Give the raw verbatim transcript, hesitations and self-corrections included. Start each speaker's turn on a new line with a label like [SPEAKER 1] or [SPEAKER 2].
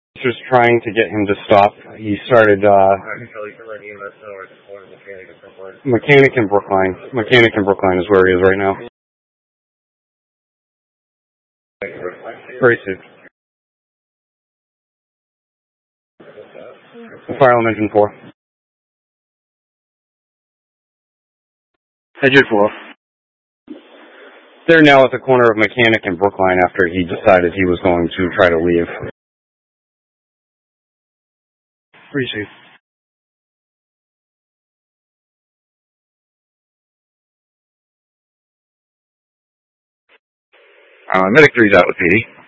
[SPEAKER 1] was trying to get him to stop. He started, uh... Mechanic in Brookline. Mechanic in Brookline is where he is right now. Very safe. Fire alarm engine four. Engine four. They're now at the corner of Mechanic and Brookline after he decided he was going to try to leave. Very safe. Uh, Medic three's out with P D.